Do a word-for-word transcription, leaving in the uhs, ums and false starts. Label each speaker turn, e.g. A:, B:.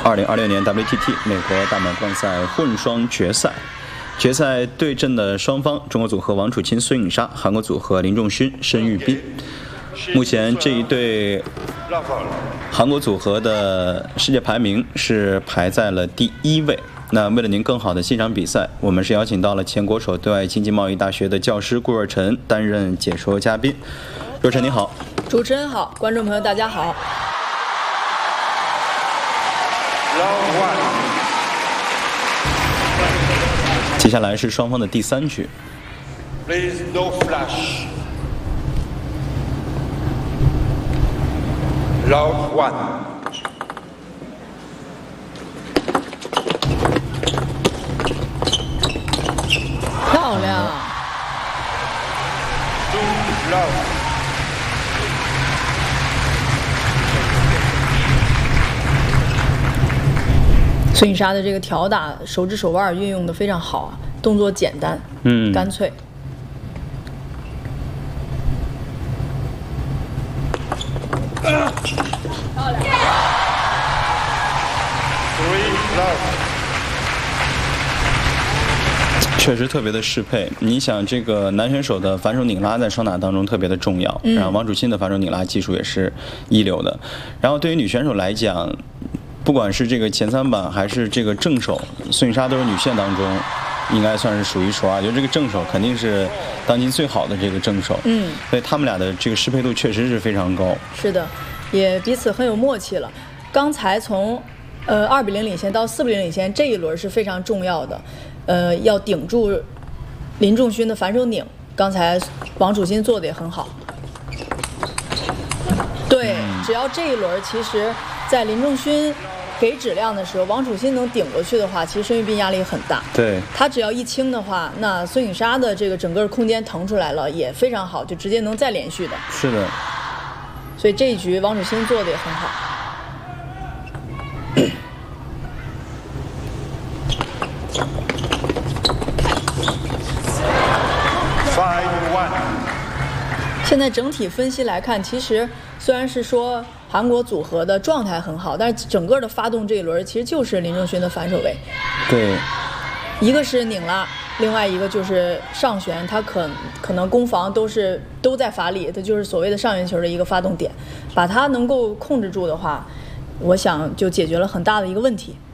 A: 二零二六年 W T T 美国大满贯赛混双决赛，决赛对阵的双方，中国组合王楚钦、孙颖莎，韩国组合林仲勋、申玉斌。目前这一对韩国组合的世界排名是排在了第一位。那为了您更好的欣赏比赛，我们是邀请到了前国手对外经济贸易大学的教师顾若晨担任解说嘉宾。若晨你好。
B: 主持人好，观众朋友大家好。
A: 接下来是双方的第三局。
C: Please no flash. Round one.
B: 漂亮。
C: Two love.
B: 孙颖莎的这个挑打，手指手腕运用的非常好啊，动作简单，嗯，干脆。
C: 漂亮。Three love.
A: 确实特别的适配。你想，这个男选手的反手拧拉在双打当中特别的重要，嗯、然后王楚钦的反手拧拉技术也是一流的。然后对于女选手来讲，不管是这个前三板还是这个正手，孙颖莎都是女线当中应该算是数一数二，就这个正手肯定是当今最好的这个正手。嗯，所以他们俩的这个适配度确实是非常高。
B: 是的，也彼此很有默契了。刚才从呃二比零领先到四比零领先，这一轮是非常重要的。呃，要顶住林仲勋的反手拧，刚才王楚钦做的也很好。对，只要这一轮，其实，在林仲勋给质量的时候，王楚钦能顶过去的话，其实申玉斌压力很大。
A: 对，
B: 他只要一轻的话，那孙颖莎的这个整个空间腾出来了，也非常好，就直接能再连续的。
A: 是的。
B: 所以这一局王楚钦做的也很好。现在整体分析来看，其实虽然是说韩国组合的状态很好，但是整个的发动这一轮其实就是林仲勋的反手位。
A: 对，
B: 一个是拧拉，另外一个就是上旋，他可可能攻防都是都在发力，它就是所谓的上旋球的一个发动点，把它能够控制住的话，我想就解决了很大的一个问题。